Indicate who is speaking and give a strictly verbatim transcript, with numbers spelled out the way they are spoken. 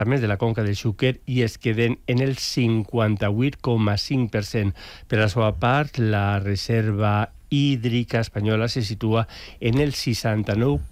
Speaker 1: a més de la conca del Xúquer, i es queden en el cinquanta-vuit coma cinc per cent. Per la seva part, la reserva hídrica espanyola se situa en el seixanta-nou